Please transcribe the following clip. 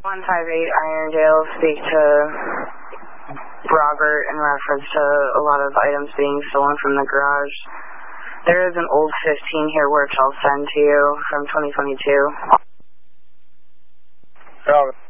158 Irondale, speak to Robert in reference to a lot of items being stolen from the garage. There is an old 15 here which I'll send to you from 2022. Robert.